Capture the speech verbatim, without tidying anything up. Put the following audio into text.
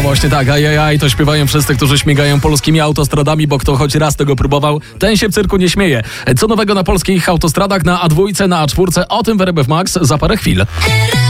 Właśnie tak, ajajaj, to śpiewają wszyscy, którzy śmigają polskimi autostradami, bo kto choć raz tego próbował, ten się w cyrku nie śmieje. Co nowego na polskich autostradach, na A dwa, na A cztery, o tym w R M F Max za parę chwil.